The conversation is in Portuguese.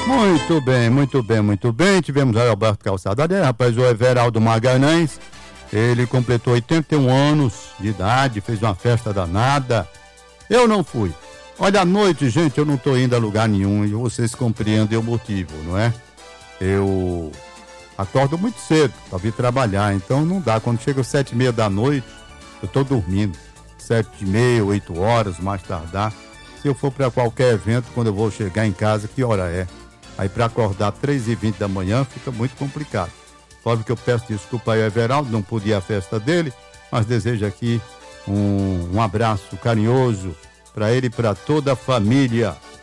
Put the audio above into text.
Muito bem, muito bem, muito bem. Tivemos aí o Alberto Calçada, rapaz, o Everaldo Magalhães, ele completou 81 anos de idade, fez uma festa danada. Eu não fui. Olha, à noite, gente, eu não tô indo a lugar nenhum e vocês compreendem o motivo, não é? Eu acordo muito cedo para vir trabalhar, então não dá. Quando chega às 7h30 da noite, eu tô dormindo. 7h30, 8 horas, mais tardar. Se eu for para qualquer evento, quando eu vou chegar em casa, que hora é? Aí para acordar 3h20 da manhã fica muito complicado. Óbvio que eu peço desculpa aí ao Everaldo, não pude ir à festa dele, mas desejo aqui um abraço carinhoso para ele e para toda a família.